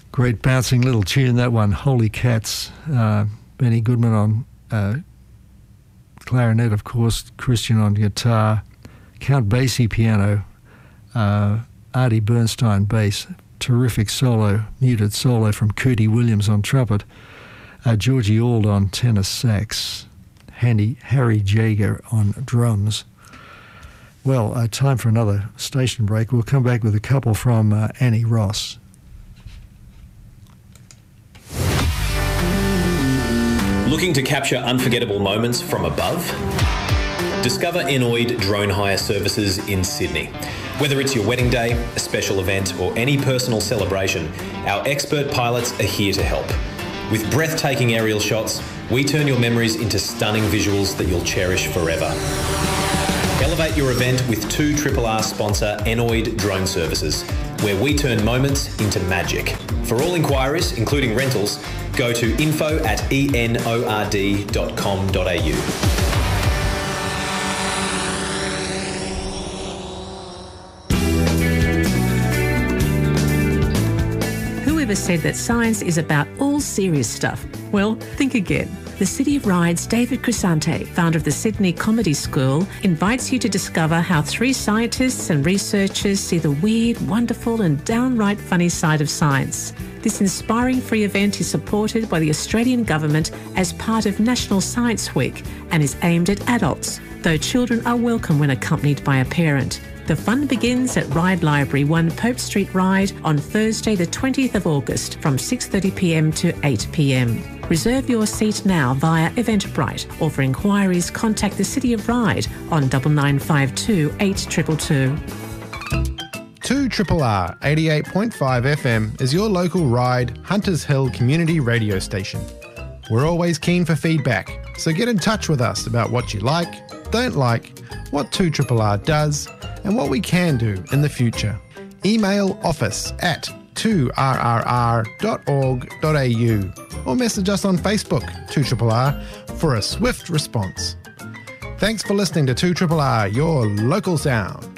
Great bouncing little tune, that one, Holy Cats. Benny Goodman on clarinet, of course, Christian on guitar, Count Basie piano, Artie Bernstein bass, terrific solo, muted solo from Cootie Williams on trumpet, Georgie Auld on tenor sax, Harry Jager on drums. Well, time for another station break. We'll come back with a couple from Annie Ross. Looking to capture unforgettable moments from above? Discover Enoid Drone Hire Services in Sydney. Whether it's your wedding day, a special event, or any personal celebration, our expert pilots are here to help. With breathtaking aerial shots, we turn your memories into stunning visuals that you'll cherish forever. Elevate your event with 2RRR sponsor Enoid Drone Services, where we turn moments into magic. For all inquiries, including rentals, go to info@enord.com.au. Whoever said that science is about all serious stuff? Well, think again. The City of Ride's David Crisante, founder of the Sydney Comedy School, invites you to discover how 3 scientists and researchers see the weird, wonderful and downright funny side of science. This inspiring free event is supported by the Australian Government as part of National Science Week and is aimed at adults, though children are welcome when accompanied by a parent. The fun begins at Ryde Library, 1 Pope Street, Ryde, on Thursday the 20th of August from 6:30pm to 8pm. Reserve your seat now via Eventbrite, or for inquiries contact the City of Ryde on 9952 8222. 2RRR 88.5 FM is your local Ryde Hunters Hill community radio station. We're always keen for feedback, so get in touch with us about what you like, don't like, what 2RRR does, and what we can do in the future. Email office@2rrr.org.au or message us on Facebook, 2RRR, for a swift response. Thanks for listening to 2RRR, your local sound.